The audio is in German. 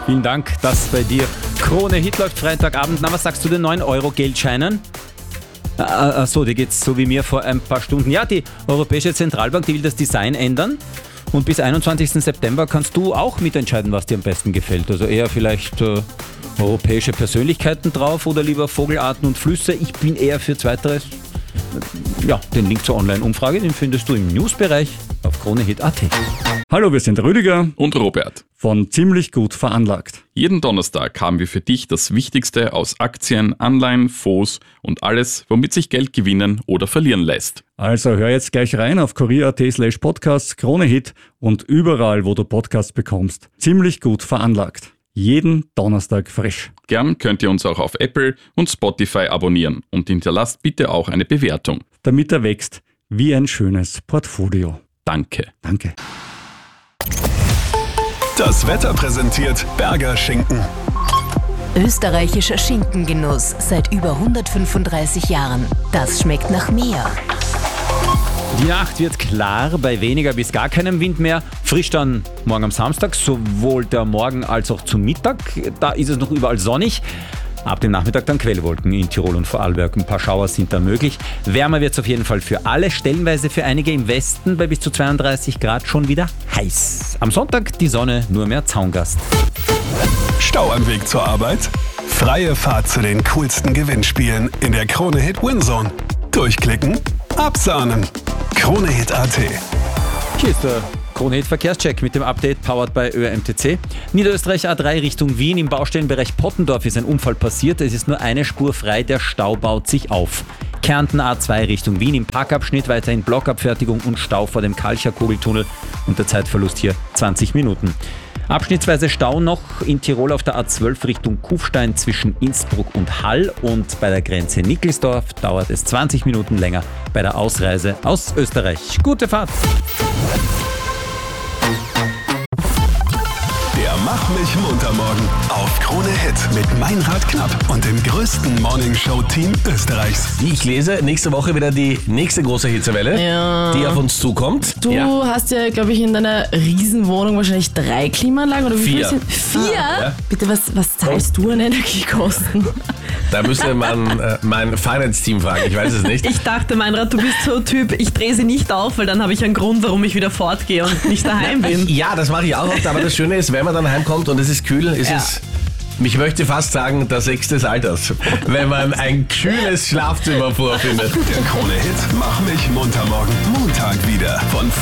Vielen Dank, dass bei dir Krone Hit läuft Freitagabend. Na, was sagst du den 9-Euro-Geldscheinen? Achso, dir geht's so wie mir vor ein paar Stunden. Ja, die Europäische Zentralbank, die will das Design ändern. Und bis 21. September kannst du auch mitentscheiden, was dir am besten gefällt. Also eher vielleicht europäische Persönlichkeiten drauf oder lieber Vogelarten und Flüsse. Ich bin eher für Zweiteres. Ja, den Link zur Online-Umfrage, den findest du im Newsbereich auf KroneHit.at. Hallo, wir sind Rüdiger und Robert von Ziemlich gut veranlagt. Jeden Donnerstag haben wir für dich das Wichtigste aus Aktien, Anleihen, Fonds und alles, womit sich Geld gewinnen oder verlieren lässt. Also hör jetzt gleich rein auf kurier.at/podcasts, KroneHit und überall, wo du Podcasts bekommst. Ziemlich gut veranlagt. Jeden Donnerstag frisch. Gern könnt ihr uns auch auf Apple und Spotify abonnieren und hinterlasst bitte auch eine Bewertung. Damit er wächst wie ein schönes Portfolio. Danke. Danke. Das Wetter präsentiert Berger Schinken. Österreichischer Schinkengenuss seit über 135 Jahren. Das schmeckt nach mehr. Die Nacht wird klar, bei weniger bis gar keinem Wind mehr. Frisch dann morgen am Samstag, sowohl der Morgen als auch zum Mittag. Da ist es noch überall sonnig. Ab dem Nachmittag dann Quellwolken in Tirol und Vorarlberg. Ein paar Schauer sind da möglich. Wärmer wird es auf jeden Fall für alle. Stellenweise für einige im Westen bei bis zu 32 Grad schon wieder heiß. Am Sonntag die Sonne, nur mehr Zaungast. Stau am Weg zur Arbeit? Freie Fahrt zu den coolsten Gewinnspielen in der KroneHit Winzone. Durchklicken, absahnen. KroneHit.at. Hier ist der KroneHit Verkehrscheck mit dem Update powered by ÖMTC. Niederösterreich A3 Richtung Wien im Baustellenbereich Pottendorf ist ein Unfall passiert. Es ist nur eine Spur frei, der Stau baut sich auf. Kärnten A2 Richtung Wien im Parkabschnitt weiterhin Blockabfertigung und Stau vor dem Kalcher Kugeltunnel und der Zeitverlust hier 20 Minuten. Abschnittsweise Stau noch in Tirol auf der A12 Richtung Kufstein zwischen Innsbruck und Hall und bei der Grenze Nickelsdorf dauert es 20 Minuten länger bei der Ausreise aus Österreich. Gute Fahrt! Der Mach mich munter morgen auf KroneHit mit Meinrad Knapp und dem größten Morningshow-Team Österreichs. Wie ich lese, nächste Woche wieder die nächste große Hitzewelle, die auf uns zukommt. Du hast ja, glaube ich, in deiner Riesenwohnung wahrscheinlich 3 Klimaanlagen oder wie 4. viel? 4? Ja. Bitte, was zahlst du an Energiekosten? Da müsste man mein Finance-Team fragen, ich weiß es nicht. Ich dachte, Meinrad, du bist so Typ, ich drehe sie nicht auf, weil dann habe ich einen Grund, warum ich wieder fortgehe und nicht daheim bin. Ja, das mache ich auch oft, aber das Schöne ist, wenn man dann heimkommt und es ist kühl, ist es, ich möchte fast sagen, der 6. des Alters, wenn man ein kühles Schlafzimmer vorfindet. Der KroneHit Mach mich munter morgen Montag wieder von